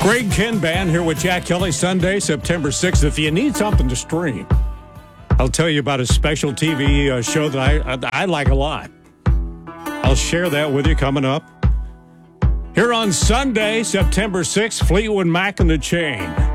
Greg Ken Band here with Jack Kelly, Sunday, September 6th. If you need something to stream, I'll tell you about a special TV show that I like a lot. I'll share that with you coming up. Here on Sunday, September 6th, Fleetwood Mac and the Chain.